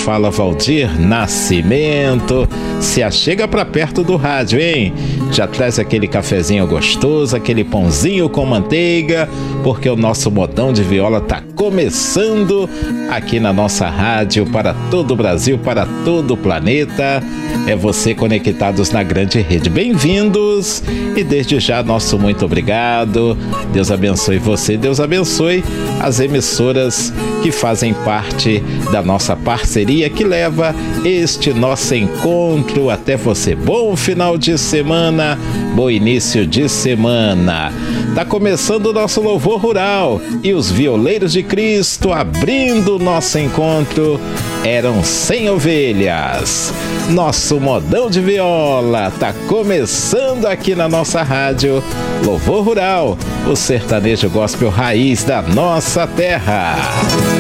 fala Valdir Nascimento. Se achega pra perto do rádio, hein? Já traz aquele cafezinho gostoso, aquele pãozinho com manteiga, porque o nosso modão de viola tá começando aqui na nossa rádio para todo o Brasil, para todo o planeta. É você conectados na grande rede. Bem-vindos e desde já nosso muito obrigado. Deus abençoe você, Deus abençoe as emissoras que fazem parte da nossa parceria que leva este nosso encontro até você. Bom final de semana, bom início de semana. Tá começando o nosso louvor rural e os violeiros de Cristo abrindo o nosso encontro eram 100 ovelhas. Nosso modão de viola tá começando aqui na nossa rádio Louvor Rural, o sertanejo gospel raiz da nossa terra.